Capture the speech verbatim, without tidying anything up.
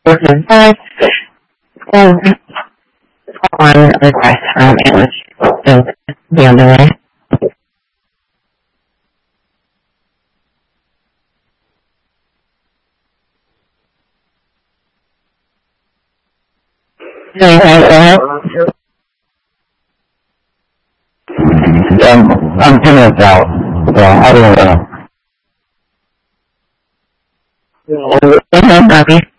But so on request from analysts will be on the way. em em听得到，对，二零二。 我我很高兴。